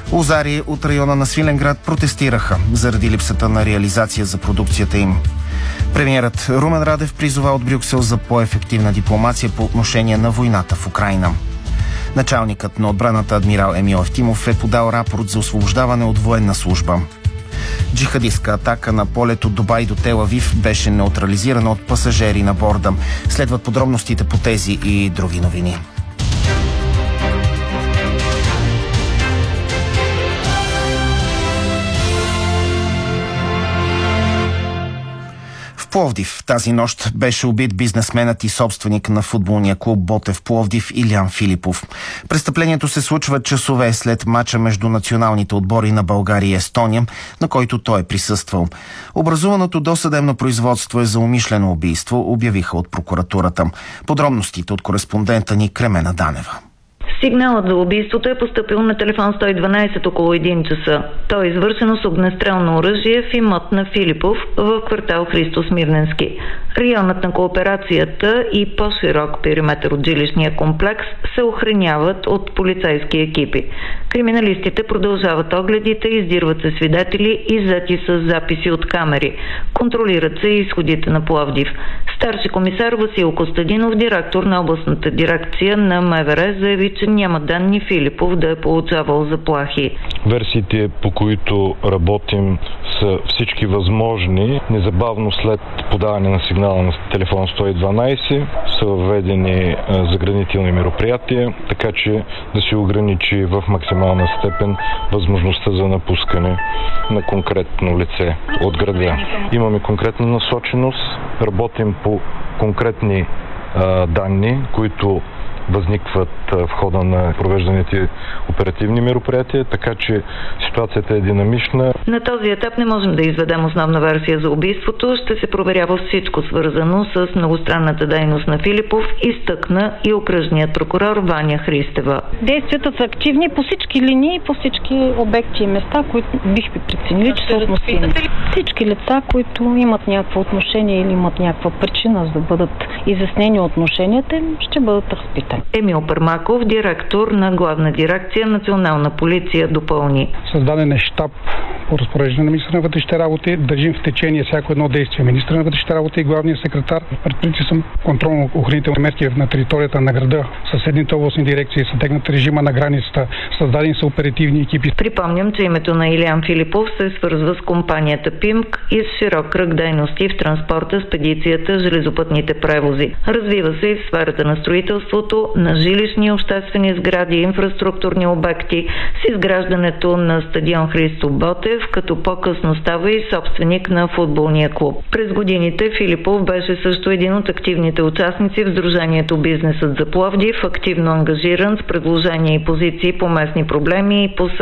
Лозари от района на Свиленград протестираха заради липсата на реализация за продукцията им. Премиерът Румен Радев призова от Брюксел за по-ефективна дипломация по отношение на войната в Украйна. Началникът на отбраната адмирал Емил Евтимов е подал рапорт за освобождаване от военна служба. Джихадистка атака на полет от Дубай до Тел Авив беше неутрализирана от пасажери на борда. Следват подробностите по тези и други новини. В Пловдив тази нощ беше убит бизнесменът и собственик на футболния клуб Ботев Пловдив Илиян Филипов. Престъплението се случва часове след мача между националните отбори на България и Естония, на който той е присъствал. Образуваното досъдебно производство е за умишлено убийство, обявиха от прокуратурата. Подробностите от кореспондента ни Кремена Данева. Сигналът за убийството е постъпил на телефон 112 около 1 часа. То е извършено с огнестрелно оръжие в имот на Филипов в квартал Христо Смирненски. Районът на кооперацията и по-широк периметър от жилищния комплекс се охраняват от полицейски екипи. Криминалистите продължават огледите, издирват се свидетели и взети с записи от камери. Контролират се и изходите на Пловдив. Старши комисар Васил Костадинов, директор на областната дирекция на МВР, заяви, че няма данни Филипов да е получавал заплахи. Версиите, по които работим, са всички възможни. Незабавно след подаване на сигнала на телефон 112 са въведени заградителни мероприятия, така че да се ограничи в максимална степен възможността за напускане на конкретно лице от града. Имаме конкретна насоченост, работим по конкретни данни, които възникват в хода на провежданите оперативни мероприятия, така че ситуацията е динамична. На този етап не можем да изведем основна версия за убийството. Ще се проверява всичко свързано с многостранната дейност на Филипов, изтъкна и окръжният прокурор Ваня Христева. Действията са активни по всички линии, по всички обекти и места, които бихме преценили, че са относими. Всички лица, които имат някакво отношение или имат някаква причина за да бъдат изяснени отношенията им, ще бъдат разпитани. Емил Пармаков, директор на главна дирекция Национална полиция, допълни. Създаден е щаб по разпореждане на министъра на вътрешните работи. Държим в течение всяко едно действие министъра на вътрешните работи и главния секретар. Предприяти са контролно-охранителни мерки на територията на града. Съседните областни дирекции са тегнат режима на границата. Създадени са оперативни екипи. Припомням, че името на Илиян Филипов се свързва с компанията ПИМК и с широк кръг дейности в транспорта, спедицията, железопътните превози. Развива се и в сферата на строителството, на жилищни обществени сгради и инфраструктурни обекти, с изграждането на стадион Христо Ботев, като по-късно става и собственик на футболния клуб. През годините Филипов беше също един от активните участници в сдружението Бизнесът за Пловдив, активно ангажиран с предложения и позиции по местни проблеми и по